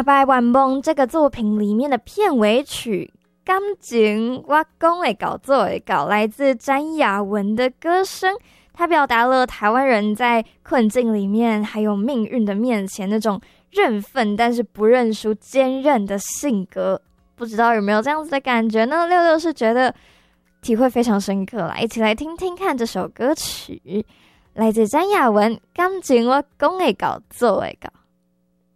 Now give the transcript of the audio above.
白晚梦》这个作品里面的片尾曲《感情我讲会到做会到》，来自詹雅雯的歌声，它表达了台湾人在困境里面还有命运的面前那种认份但是不认输坚韧的性格。不知道有没有这样子的感觉呢？六六是觉得体会非常深刻啦，一起来听听看这首歌曲，来自詹雅雯《感情我讲会到做会到》。